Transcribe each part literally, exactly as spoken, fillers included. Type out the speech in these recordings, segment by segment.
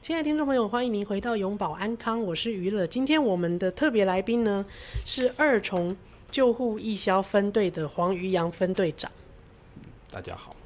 亲爱的听众朋友，欢迎您回到永保安康，我是娱乐。今天我们的特别来宾呢是二重救护义消分队的黄于洋分队长。 大家好。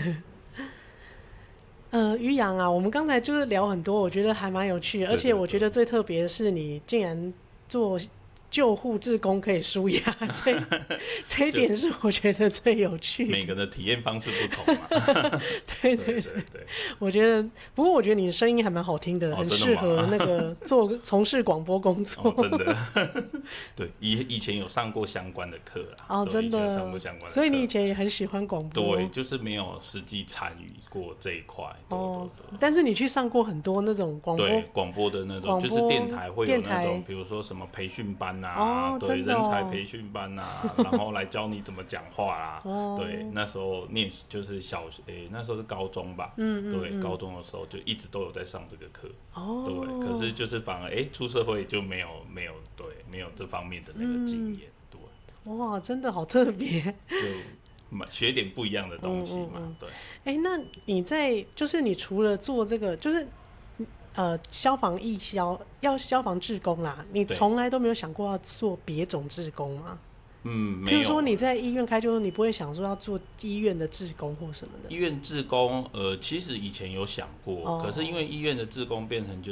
呃，于洋啊，我们刚才就是聊很多，我觉得还蛮有趣的，而且我觉得最特别的是你竟然做救护志工可以舒压，这这一点是我觉得最有趣的。 每个人的体验方式不同嘛。 对对 对, 对, 对我觉得，不过我觉得你的声音还蛮好听的， 哦、 很适合那个做从事广播工作。 哦、真的。对，以以前有上过相关的课啦。 哦，真的。 上过相关的课， 所以你以前也很喜欢广播。 对，就是没有实际参与过这一块。 哦，但是你去上过很多那种广播， 对广播的那种，就是电台会有那种，比如说什么培训班啊， 哦、 对， 真的哦、 人才培训班啊，然后来教你怎么讲话啊。 哦、 对，那时候念就是小学，诶，那时候是高中吧。 嗯嗯嗯。 对，高中的时候就一直都有在上这个课。 哦。 对，可是就是反而哎，出社会就没有没有对没有这方面的那个经验。嗯、对。 哇，真的好特别。 就学点不一样的东西嘛。嗯嗯嗯对。 哎，那你在就是你除了做这个，就是呃消防义消要消防志工啦，你从来都没有想过要做别种志工吗？ 嗯，没有。 比如说你在医院开救护，你不会想说要做医院的志工或什么的。 医院志工，呃，其实以前有想过，哦、可是因为医院的志工变成就是，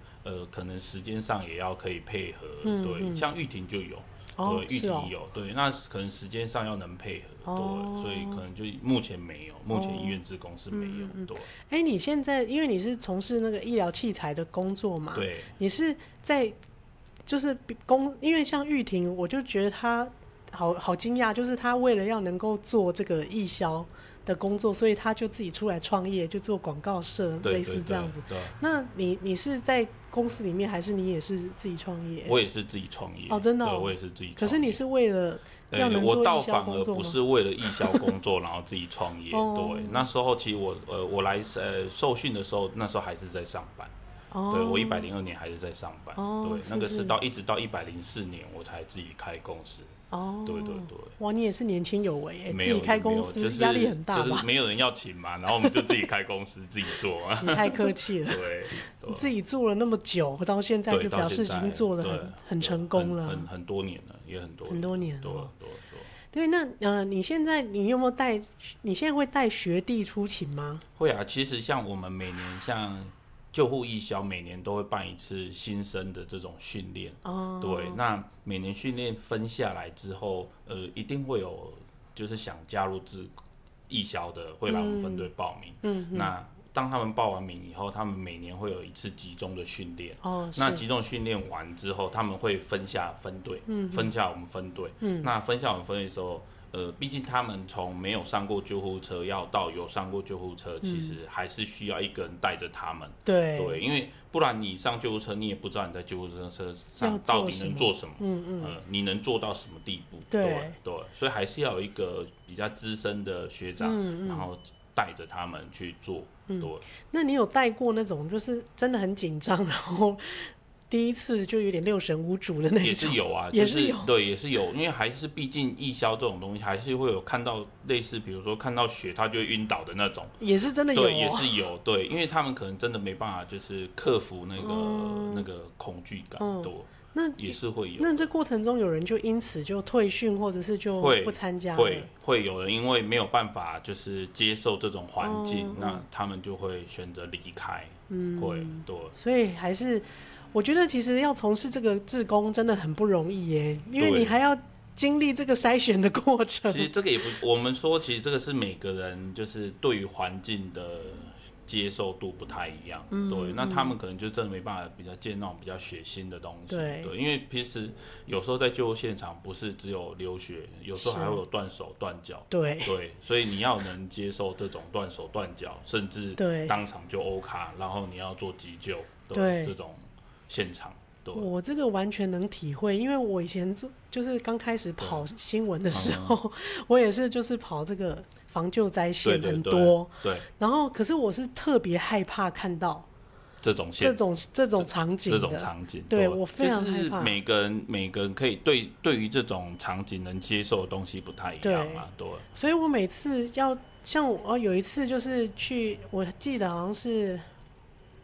呃，可能时间上也要可以配合，嗯、对，嗯、像玉婷就有， 哦、 对，玉婷有，哦、对，那可能时间上要能配合，哦、对，所以可能就目前没有，目前医院志工是没有，哦、对。 哎，你现在因为你是从事那个医疗器材的工作嘛， 对， 你是在就是工，因为像玉婷，我就觉得她。好好惊讶，就是他为了要能够做这个义消的工作，所以他就自己出来创业，就做广告社，类似这样子。 对对对对， 那你你是在公司里面，还是你也是自己创业？ 我也是自己创业。 哦，真的、哦。 对，我也是自己创业。 可是你是为了要能做义消工作吗？ 我倒反而不是为了义消工作，然后自己创业。哦、对，那时候其实我呃我来呃受训的时候，那时候还是在上班。哦、对，我一百零二年还是在上班。哦、对，那个是到一直到一百零四年我才自己开公司。 哦， 对对对， 哇，你也是年轻有为哎， 自己开公司压力很大吧？ 就是没有人要请嘛，然后我们就自己开公司自己做。 你太客气了。 对， 你自己做了那么久，到现在就表示已经做了很很成功了， 很很多年了，也很多很多年了。 对对对，那呃，你现在你有没有带？你现在会带学弟出勤吗？ 会啊，其实像我们每年像。救护义消每年都会办一次新生的这种训练，哦，对，那每年训练分下来之后，呃，一定会有就是想加入志义消的会来我们分队报名，嗯，那当他们报完名以后，他们每年会有一次集中的训练，哦，那集中训练完之后，他们会分下分队，嗯，分下我们分队，嗯，那分下我们分队的时候。呃，毕竟他们从没有上过救护车要到有上过救护车，嗯、其实还是需要一个人带着他们。对对，因为不然你上救护车，你也不知道你在救护车上到底能做什么，嗯嗯，呃，你能做到什么地步？对 对, 对，所以还是要有一个比较资深的学长，嗯嗯、然后带着他们去做。嗯、对， 那你有带过那种就是真的很紧张，然后？第一次就有点六神无主的那种， 也是有啊， 也是有， 就是、对，也是有，因为还是毕竟义消这种东西，还是会有看到类似，比如说看到血他就会晕倒的那种， 也是真的有、哦， 对，也是有，对，因为他们可能真的没办法，就是克服那个、嗯、那个恐惧感，嗯、对， 那也是会有。 那这过程中有人就因此就退训，或者是就不参加了， 会会有人因为没有办法就是接受这种环境，嗯、那他们就会选择离开，嗯，会，对， 所以还是。我觉得其实要从事这个志工真的很不容易耶，因为你还要经历这个筛选的过程。 其实这个也不，我们说其实这个是每个人就是对于环境的接受度不太一样，嗯、对，那他们可能就真的没办法比较见那种比较血腥的东西，对，对，因为其实有时候在救护现场不是只有流血，有时候还会有断手断脚， 对对，所以你要能接受这种断手断脚，甚至当场就 O 卡，然后你要做急救，对，这种。现场， 我这个完全能体会，因为我以前做就是刚开始跑新闻的时候，嗯、我也是就是跑这个防救灾线很多， 对， 对, 对， 然后可是我是特别害怕看到这种这种这种场景的， 这种场景， 对我非常害怕。 就是每个人每个人可以对对于这种场景能接受的东西不太一样嘛，对。对， 所以我每次要像我有一次就是去，我记得好像是。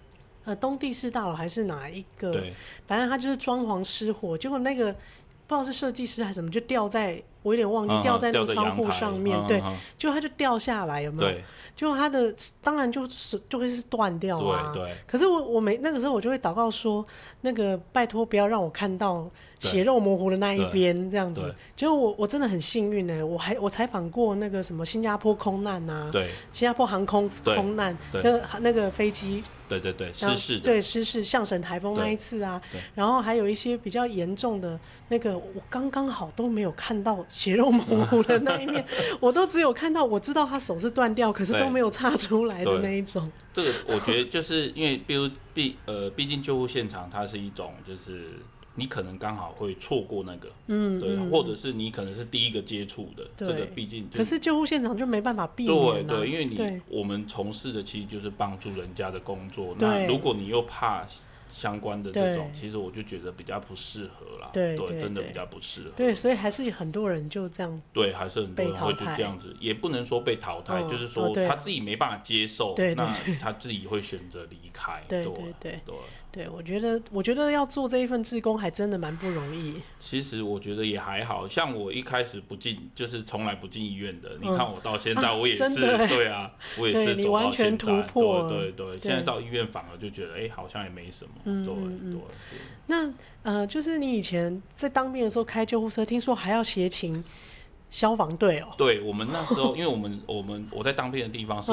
呃东帝士大楼还是哪一个， 对， 反正他就是装潢失火，结果那个不知道是设计师还是什么，就掉在我有点忘记、 嗯、 掉在那个窗户上面， 嗯、 对， 嗯、 结果他就掉下来，有没有？ 对， 结果他的当然就是就会是断掉啊。 对对。 可是我我每那个时候我就会祷告说，那个拜托不要让我看到血肉模糊的那一边这样子。结果我我真的很幸运呢、欸，我还我采访过那个什么新加坡空难啊， 对， 新加坡航空空难，那那个飞机。 对对对，失事的， 对失事，象神台风那一次啊，然后还有一些比较严重的那个，我刚刚好都没有看到血肉模糊的那一面，我都只有看到我知道他手是断掉，可是都没有岔出来的那一种。 这个我觉得就是因为，比如毕呃，毕竟救护现场它是一种就是你可能刚好会错过那个，嗯，对，嗯、或者是你可能是第一个接触的，这个毕竟、就是。 可是救护现场就没办法避免、啊。 对对，因为你我们从事的其实就是帮助人家的工作，那如果你又怕相关的这种，其实我就觉得比较不适合啦。 对对, 对，真的比较不适合。 对，所以还是很多人就这样。 对，还是很多人会就这样子，也不能说被淘汰，哦、就是说他自己没办法接受， 对那他自己会选择离开。 对对对 对, 对。对，我觉得，我觉得要做这一份志工还真的蛮不容易。 其实我觉得也还好，像我一开始不进，就是从来不进医院的。嗯、你看我到现在，我也是，啊对啊，我也是走到现在， 你完全突破了。 对对 对, 对，现在到医院反而就觉得，哎、欸，好像也没什么。嗯、对对对。 那呃，就是你以前在当兵的时候开救护车，听说还要协勤消防队哦。 对，我们那时候，因为我们我们我在当兵的地方是